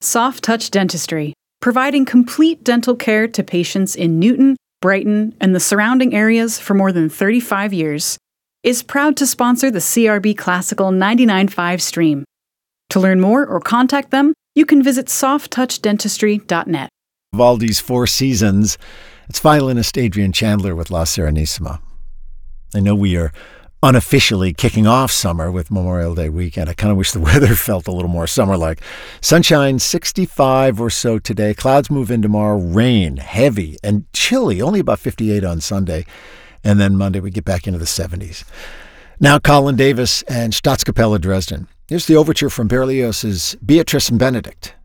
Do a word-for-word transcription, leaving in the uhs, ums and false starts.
Soft Touch Dentistry, providing complete dental care to patients in Newton, Brighton, and the surrounding areas for more than thirty-five years, is proud to sponsor the C R B Classical ninety-nine point five stream. To learn more or contact them, you can visit soft touch dentistry dot net. Vivaldi's Four Seasons. It's violinist Adrian Chandler with La Serenissima. I know we are unofficially kicking off summer with Memorial Day weekend. I kind of wish the weather felt a little more summer-like. Sunshine, sixty-five or so today. Clouds move in tomorrow. Rain, heavy and chilly, only about fifty-eight on Sunday. And then Monday we get back into the seventies. Now Colin Davis and Staatskapelle Dresden. Here's the overture from Berlioz's Beatrice and Benedict.